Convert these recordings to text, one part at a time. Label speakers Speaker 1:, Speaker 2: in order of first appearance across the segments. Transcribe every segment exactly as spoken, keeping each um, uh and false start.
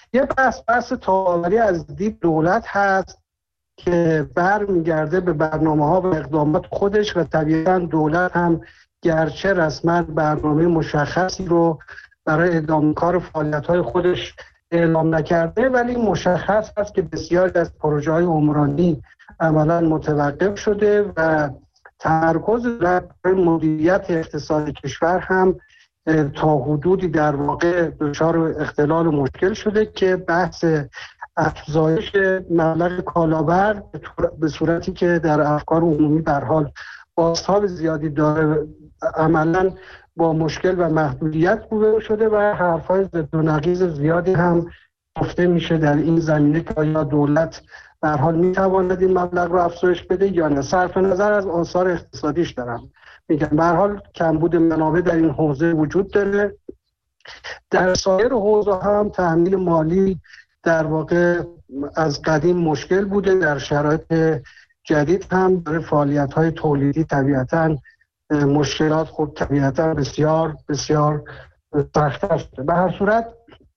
Speaker 1: یه بحث بحث تاباوری از دید دولت هست که برمیگرده به برنامه‌ها و اقدامات خودش و طبیعتاً دولت هم گرچه رسما برنامه مشخصی رو برای ادامه کار فعالیت‌های خودش اعلام نکرده، ولی مشخص است که بسیاری از پروژه‌های عمرانی عملاً متوقف شده و تمرکز بر مدیریت اقتصاد کشور هم تا حدودی در واقع دچار اختلال و مشکل شده که بحث افزایش مبلغ کالابر به صورتی که در افکار عمومی به هر حال بازتاب زیادی داره عملاً با مشکل و محدودیت روبرو شده و حرفای ضد و نقیض زیادی هم گفته میشه در این زمینه که آیا دولت به هر حال میتواند این مبلغ رو افزایش بده یا نه. صرف نظر از آثار اقتصادیش دارم میگم، به هر حال کمبود منابع در این حوزه وجود داره. در سایر حوزه هم تأمین مالی در واقع از قدیم مشکل بوده، در شرایط جدید هم برای فعالیت‌های تولیدی طبیعتاً مشکلات خود طبیعتاً بسیار بسیار سخت‌تر شده. به هر صورت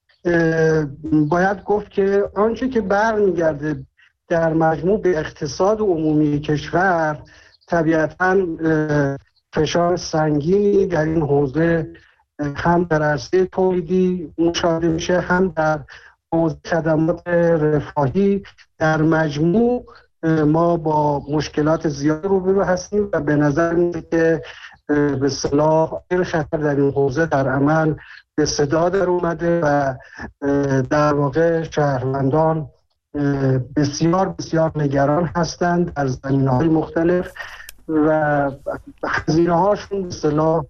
Speaker 1: باید گفت که آنچه که برمیگرده در مجموع به اقتصاد عمومی کشور طبیعتاً فشار سنگینی در این حوزه هم در عرصه تولیدی مشاهده میشه، هم در حوزه خدمات رفاهی. در مجموع ما با مشکلات زیاد روبرو هستیم و به نظر میاد که به اصطلاح این خطر در این حوزه در عمل به صدا در اومده و در واقع شهروندان بسیار بسیار نگران هستند در زمینه‌های مختلف و هزینه‌هاشون به اصطلاح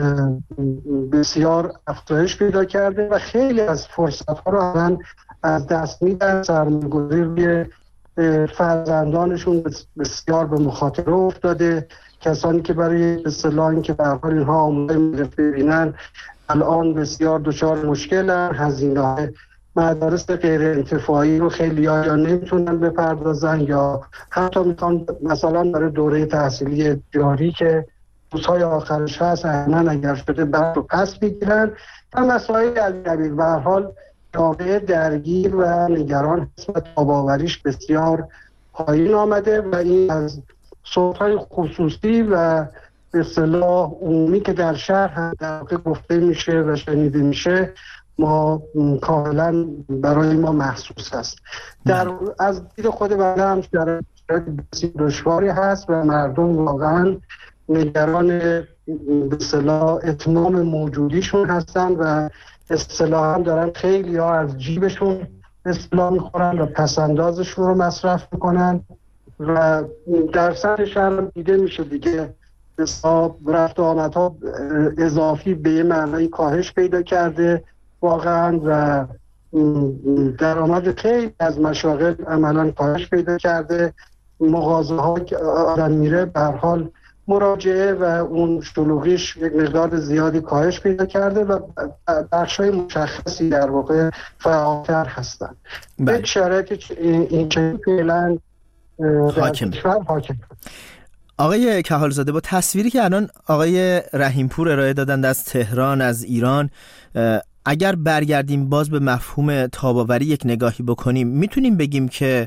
Speaker 1: بسیار افزایش پیدا کرده و خیلی از فرصت‌ها رو الان از دست میدن. سرمایه‌گذاری فرزندانشون بسیار به مخاطره افتاده. کسانی که برای به اصطلاح اینکه به هر حال اینها آموزش مدرسه ببینن الان بسیار دچار مشکلن. هزینه‌های مدارس غیر انتفاعی رو خیلی یا, یا نمیتونن بپردازن یا حتی میخوان مثلا برای دوره تحصیلی جاری که روزهای آخرش هست احیانا اگر شده بعد رو پس بگیرن و مسائل الگبیر. به هر حال جامعه درگیر و نگران هست و تاباوریش بسیار پایین آمده و این از صوت‌های خصوصی و به اصطلاح عمومی که در شهر هم در واقع گفته میشه و شنیده میشه ما کاملا برای ما محسوس هست. در از دید خود بنده هم شرایط بسیار دشواری هست و مردم واقعا نگران به اصطلاح اتمام موجودیشون هستن و اصطلاحاً دارن خیلی ها از جیبشون اصطلاح میخورن و پسندازشون رو مصرف میکنن و در سطح شهر دیده میشه دیگه حساب رفت و آمدها اضافی به یه معنی کاهش پیدا کرده واقعا و درآمد خیلی از مشاغل عملاً کاهش پیدا کرده. مغازه ها که آدم میره به هر حال مراجعه و اون شلوغیش یک مقدار زیادی کاهش پیدا کرده و بخشای مشخصی در واقع فعالتر هستن. یک شرایط این که فعلا
Speaker 2: حاکم
Speaker 1: حاکم
Speaker 2: آقای کهالزاده، با تصویری که الان آقای رحیمپور ارائه دادند از تهران، از ایران، اگر برگردیم باز به مفهوم تاباوری یک نگاهی بکنیم میتونیم بگیم که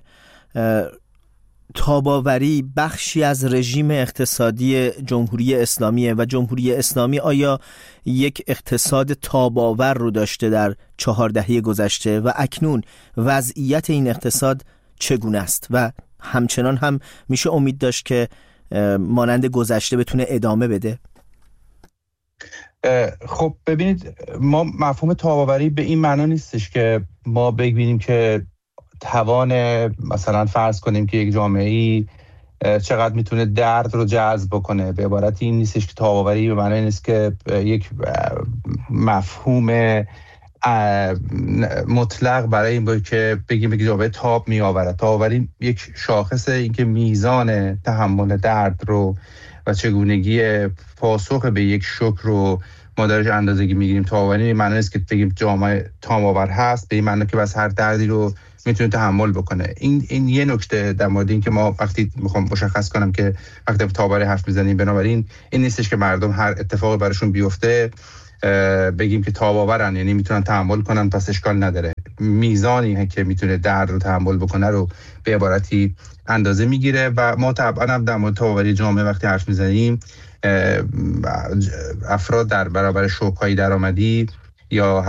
Speaker 2: تاباوری بخشی از رژیم اقتصادی جمهوری اسلامیه و جمهوری اسلامی آیا یک اقتصاد تاباور رو داشته در چهار دهه گذشته و اکنون وضعیت این اقتصاد چگونه است و همچنان هم میشه امید داشت که مانند گذشته بتونه ادامه بده؟
Speaker 3: خب ببینید، ما مفهوم تاباوری به این معنا نیستش که ما ببینیم که توان مثلا فرض کنیم که یک جامعه‌ای چقدر میتونه درد رو جذب بکنه. به عبارت این نیستش که تاباوری به معنی نیست که یک مفهوم مطلق برای این باید که بگیم یک جامعه تاب می آورد. تاباوری یک شاخصه، این که میزان تحمل درد رو و چگونگی پاسخ به یک شوک رو ما درش اندازه‌گیری میگیریم. تاباوری معنی نیست که بگیم جامعه تاباور هست به این معنی که بس هر دردی رو میتونه تحمل بکنه. این این یه نکته در مورد این که ما وقتی میخوام مشخص کنم که وقتی تاباوری حرف میزنیم بنابراین این نیستش که مردم هر اتفاقی براشون بیفته بگیم که تاباورن، یعنی میتونن تحمل کنن پس اشکال نداره. میزانی که میتونه درد رو تحمل بکنه رو به عبارتی اندازه میگیره. و ما طبعا هم در مورد تاب‌آوری جامعه وقتی حرف میزنیم، افراد در برابر شوک‌های درآمدی یا